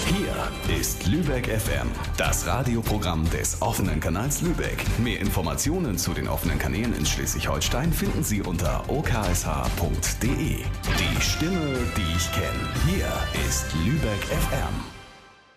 Hier ist Lübeck FM, das Radioprogramm des offenen Kanals Lübeck. Mehr Informationen zu den offenen Kanälen in Schleswig-Holstein finden Sie unter oksh.de. Die Stimme, die ich kenne. Hier ist Lübeck FM.